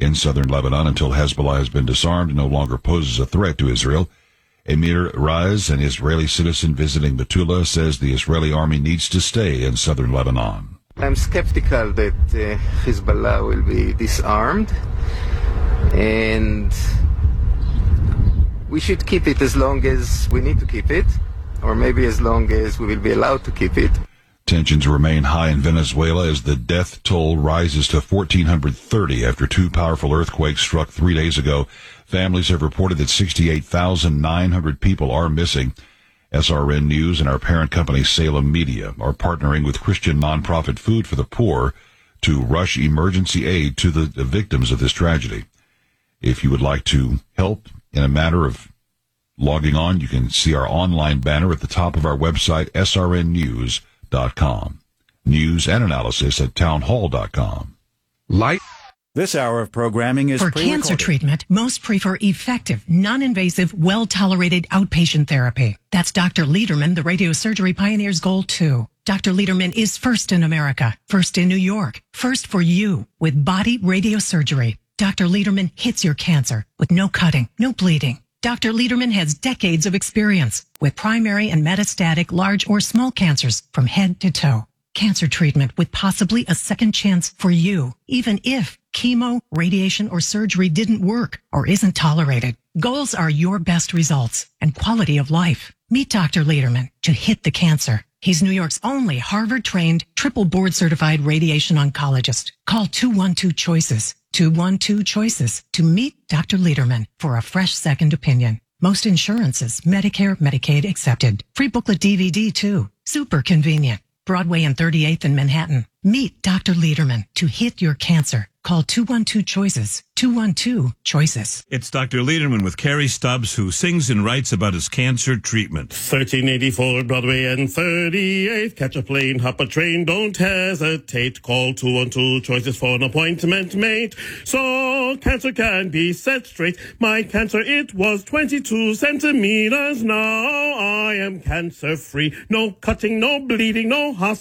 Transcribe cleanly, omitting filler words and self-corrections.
in southern Lebanon until Hezbollah has been disarmed and no longer poses a threat to Israel. Amir Raz, an Israeli citizen visiting Metula, says the Israeli army needs to stay in southern Lebanon. I'm skeptical that Hezbollah will be disarmed, and we should keep it as long as we need to keep it, or maybe as long as we will be allowed to keep it. Tensions remain high in Venezuela as the death toll rises to 1,430 after two powerful earthquakes struck 3 days ago. Families have reported that 68,900 people are missing. SRN News and our parent company Salem Media are partnering with Christian nonprofit Food for the Poor to rush emergency aid to the victims of this tragedy. If you would like to help in a matter of logging on, you can see our online banner at the top of our website, srnnews.com. News and analysis at townhall.com. This hour of programming is for cancer treatment. Most prefer effective, non-invasive, well-tolerated outpatient therapy. That's Dr. Lederman, the radiosurgery pioneer's goal too. Dr. Lederman is first in America, first in New York, first for you with body radiosurgery. Dr. Lederman hits your cancer with no cutting, no bleeding. Dr. Lederman has decades of experience with primary and metastatic large or small cancers from head to toe. Cancer treatment with possibly a second chance for you, even if chemo, radiation, or surgery didn't work or isn't tolerated. Goals are your best results and quality of life. Meet Dr. Lederman to hit the cancer. He's New York's only Harvard-trained, triple board-certified radiation oncologist. Call 212-CHOICES, 212-CHOICES to meet Dr. Lederman for a fresh second opinion. Most insurances, Medicare, Medicaid accepted. Free booklet DVD too. Super convenient. Broadway and 38th in Manhattan. Meet Dr. Lederman to hit your cancer. Call 212-CHOICES, 212-CHOICES. It's Dr. Lederman with Carrie Stubbs, who sings and writes about his cancer treatment. 1384 Broadway and 38th. Catch a plane, hop a train, don't hesitate. Call 212-CHOICES for an appointment made. So cancer can be set straight. My cancer, it was 22 centimeters. Now I am cancer-free. No cutting, no bleeding, no hospital.